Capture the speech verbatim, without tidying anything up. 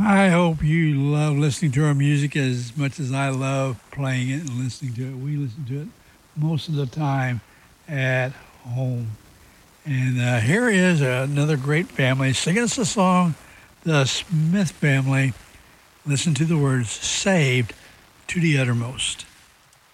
I hope you love listening to our music as much as I love playing it and listening to it. We listen to it most of the time at home. And uh, here is another great family singing us a song, the Smith Family. Listen to the words, saved to the uttermost.